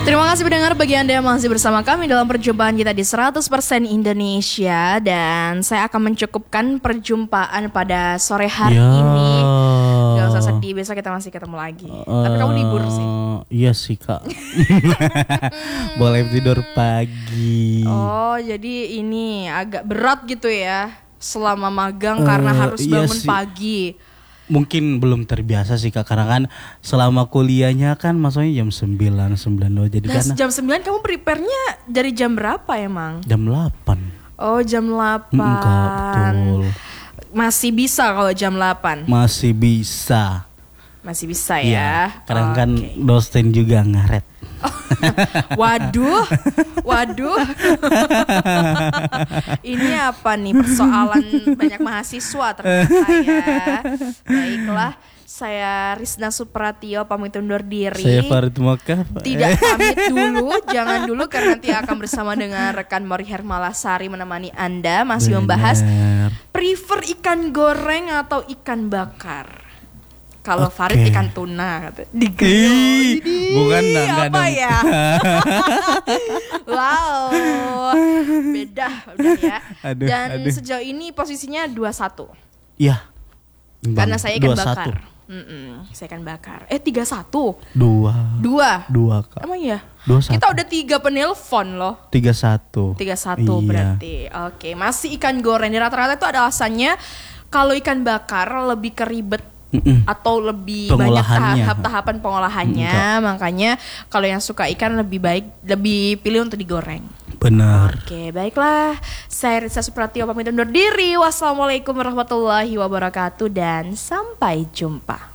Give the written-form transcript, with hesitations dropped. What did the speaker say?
Terima kasih pendengar bagi Anda yang masih bersama kami dalam perjumpaan kita di 100% Indonesia. Dan saya akan mencukupkan perjumpaan pada sore hari ini. Gak usah sedih, besok kita masih ketemu lagi. Tapi kamu libur sih. Iya sih kak. Boleh tidur pagi. Oh jadi ini agak berat gitu ya selama magang karena harus bangun pagi. Mungkin belum terbiasa sih kak, karena kan selama kuliahnya kan maksudnya jam 9 jadi nah, kan jam 9 kamu prepare-nya dari jam berapa emang? Jam 8. Oh jam 8. Enggak, betul. Masih bisa kalau jam 8? Masih bisa. Masih bisa ya. Karena kan dosen juga ngaret. Waduh. Ini apa nih, persoalan banyak mahasiswa ternyata ya. Baiklah, saya Rizna Supratio pamit undur diri. Saya Farid Mokaf. Tidak pamit dulu, jangan dulu karena nanti akan bersama dengan rekan Mori Hermalasari menemani Anda masih membahas prefer ikan goreng atau ikan bakar. Kalau Farid ikan tuna kata. Bukan apa dong. Ya? Wow. Beda udah ya. Dan sejauh ini posisinya 2-1. Iya. Karena saya ikan bakar. Saya ikan bakar. 3-1. 2 kak. Emang iya? 2-1. Kita udah 3 penelpon loh. 3-1 berarti. Oke, masih ikan goreng. Di rata-rata itu ada alasannya kalau ikan bakar lebih keribet atau lebih banyak tahap-tahapan pengolahannya. Makanya kalau yang suka ikan lebih pilih untuk digoreng. Benar. Oke, baiklah. Saya Rizna Supratio pamit undur diri. Wassalamualaikum warahmatullahi wabarakatuh dan sampai jumpa.